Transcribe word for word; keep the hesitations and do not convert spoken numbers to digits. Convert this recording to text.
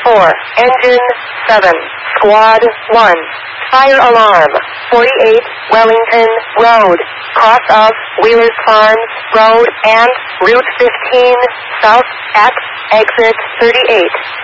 four, engine seven, squad one, fire alarm, forty-eight, Wellington Road, cross of Wheelers Farms Road and Route fifteen, south at exit thirty-eight.